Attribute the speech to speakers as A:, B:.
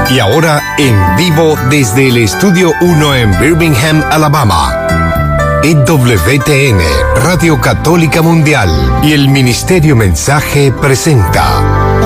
A: Y ahora, en vivo desde el Estudio 1 en Birmingham, Alabama, EWTN, Radio Católica Mundial y el Ministerio Mensaje presenta